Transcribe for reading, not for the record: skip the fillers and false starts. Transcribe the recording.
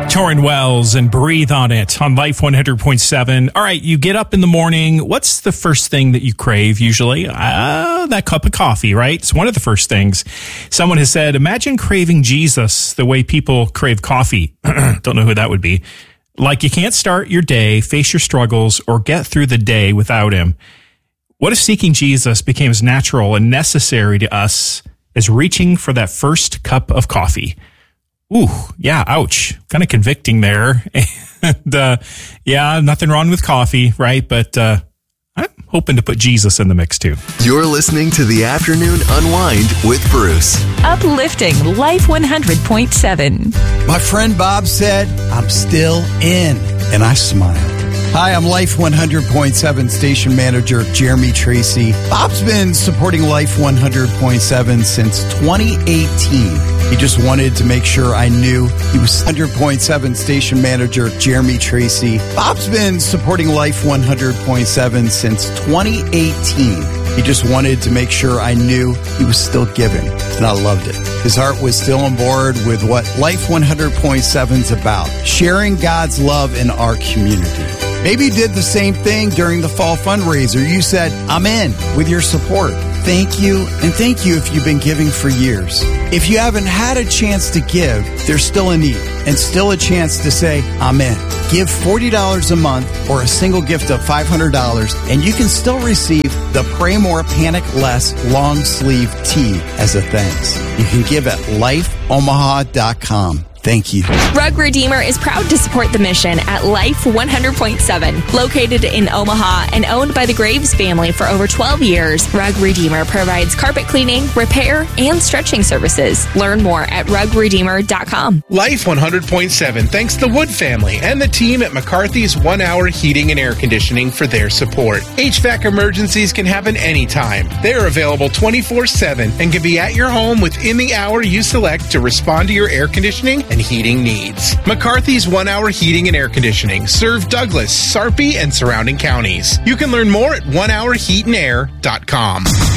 Torrin Wells and Breathe on It on Life 100.7. All right, you get up in the morning. What's the first thing that you crave usually? That cup of coffee, right? It's one of the first things. Someone has said, imagine craving Jesus the way people crave coffee. Don't know who that would be. Like you can't start your day, face your struggles, or get through the day without him. What if seeking Jesus became as natural and necessary to us as reaching for that first cup of coffee? Ooh, yeah, ouch. Kind of convicting there. And, yeah, nothing wrong with coffee, right? But I'm hoping to put Jesus in the mix, too. You're listening to The Afternoon Unwind with Bruce. Uplifting Life 100.7. My friend Bob said, I'm still in, and I smiled. Hi, I'm Life 100.7 station manager Jeremy Tracy. Bob's been supporting Life 100.7 since 2018. He just wanted to make sure I knew he was 100.7 station manager Jeremy Tracy. Bob's been supporting Life 100.7 since 2018. He just wanted to make sure I knew he was still giving, and I loved it. His heart was still on board with what Life 100.7 is about, sharing God's love in our community. Maybe you did the same thing during the fall fundraiser. You said, I'm in with your support. Thank you, and thank you if you've been giving for years. If you haven't had a chance to give, there's still a need and still a chance to say, I'm in. Give $40 a month or a single gift of $500, and you can still receive the Pray More, Panic Less long sleeve tee as a thanks. You can give at lifeomaha.com. Thank you. Rug Redeemer is proud to support the mission at Life 100.7. Located in Omaha and owned by the Graves family for over 12 years, Rug Redeemer provides carpet cleaning, repair, and stretching services. Learn more at rugredeemer.com. Life 100.7 thanks the Wood family and the team at McCarthy's 1 Hour Heating and Air Conditioning for their support. HVAC emergencies can happen anytime. They are available 24/7 and can be at your home within the hour you select to respond to your air conditioning and heating needs. McCarthy's 1 Hour Heating and Air Conditioning serve Douglas, Sarpy, and surrounding counties. You can learn more at onehourheatandair.com.